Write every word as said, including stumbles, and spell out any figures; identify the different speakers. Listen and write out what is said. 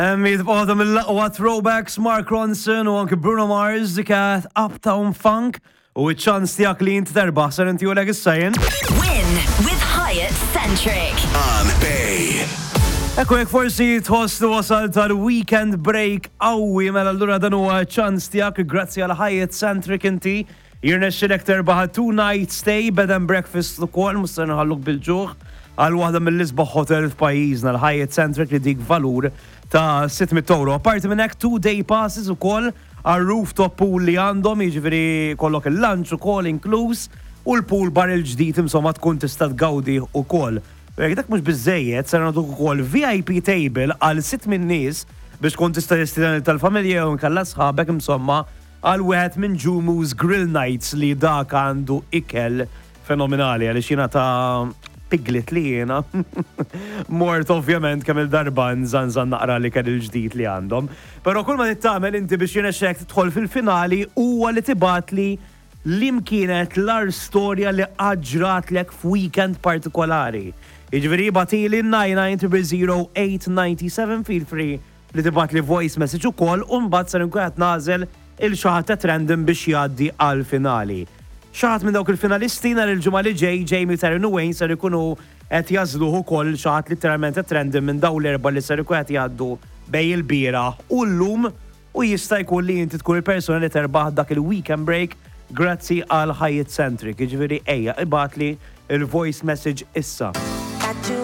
Speaker 1: Mid bottom il-laqwa throwbacks Mark Ronson u anke Bruno Mars dikat Uptown Funk u ċans tijak li inti terbaħ sar inti u leg is-sajn.
Speaker 2: Win with Hyatt Centric.
Speaker 3: On Bay.
Speaker 1: Ekku jek forsi tħoss li wasal tal-weekend break qawwi mela allura dan huwa ċans tijak grazzi għal Hyatt Centric inti jirnexxilek terbaħ two night stay bed and breakfast ukoll musta nħalluk bil-ġuħ għal waħda mill-isbaħ hotel f'pajjiżna l-Hyatt Centric li dik valur ta' sitt mit euro. Apparti minn hekk two day passes ukoll għal rooftop pool li għandhom, jiġifieri kollok il-lunch ukoll inkluż u l-pool bar il-ġdid insomma tkun tista' tgawdi ukoll. Jekk dak mhux biżejjed se nagħtuk ukoll V I P table għal sitt min nies biex tkun tista' tistieden tal-familja u nkella sħabek insomma għal wieħed minn Jumu's Grill Nights li dak għandu ikel fenomenali għaliex jiena ta' piglet li jiena. Mort ovvjament kemm il-darba nżanżan naqra li kell il-ġdid li għandhom. Però kull ma tittamel inti biex jirnexxek tidħol fil-finali huwa li tibatli l-imkienet l-ar storja li aġratlek f'weekend partikolari. Jiġifieri batili nine nine zero zero eight nine seven feel free li tibatli voice message ukoll u mbagħad ser inkun qed nażel il-xaħat ta' trending biex jgħaddi għall-finali. Xaħat minn dawk il-finalisti nhar il-ġimgħa li ġej Jamie Taryn u Wayne ser ikunu qed jażluh ukoll xaħat literalment ta' trending minn dawn l-erba' li ser ikun qed jgħaddu bej il-bieraħ u llum u jista' jkun li inti tkun il-persuna li terbaħ dak il-weekend break grazzi għal Hyatt Centric. Jiġifieri ejja ibatli il-voice message issa.